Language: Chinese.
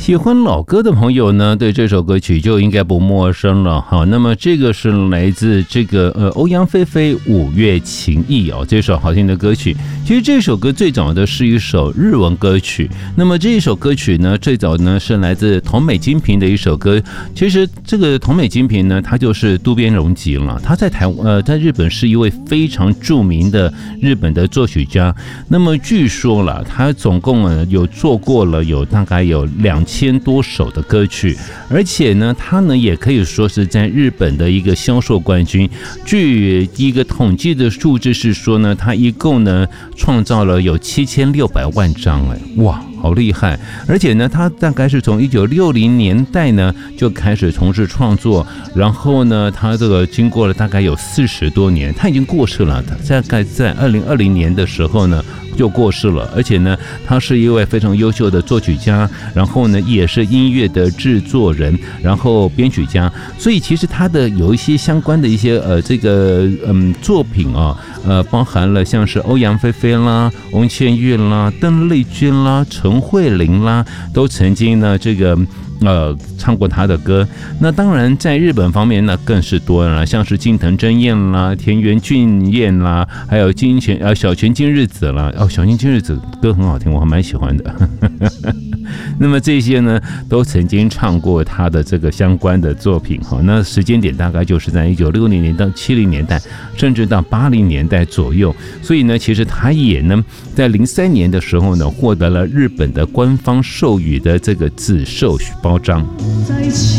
喜欢老歌的朋友呢，对这首歌曲就应该不陌生了。好，那么这个是来自这个欧阳菲菲《五月情意》哦，这首好听的歌曲。其实这首歌最早的是一首日文歌曲，那么这一首歌曲呢，最早呢是来自桐美金平的一首歌。其实这个桐美金平呢，他就是渡边荣吉了，他在在日本是一位非常著名的日本的作曲家。那么据说了，他总共有做过了大概有2000多首的歌曲，而且呢，他呢也可以说是在日本的一个销售冠军。据一个统计的数字是说呢，他一共呢创造了有7600万张，哇！好厉害！而且呢，他大概是从1960年代呢就开始从事创作，然后呢，他这个经过了大概有40多年，他已经过世了。他大概在2020年的时候呢就过世了，而且呢，他是一位非常优秀的作曲家，然后呢，也是音乐的制作人，然后编曲家。所以其实他的有一些相关的一些作品啊，包含了像是欧阳菲菲啦、翁倩玉啦、邓丽君啦、陈慧琳啦，都曾经呢唱过他的歌。那当然在日本方面呢更是多了，像是近藤真彦啦、田园俊彦啦，还有小泉今日子啦。小泉今日子歌很好听，我还蛮喜欢的。那么这些呢都曾经唱过他的这个相关的作品。那时间点大概就是在1960年到70年代，甚至到80年代左右。所以呢，其实他也呢在03年的时候呢获得了日本的官方授予的这个紫绶包章。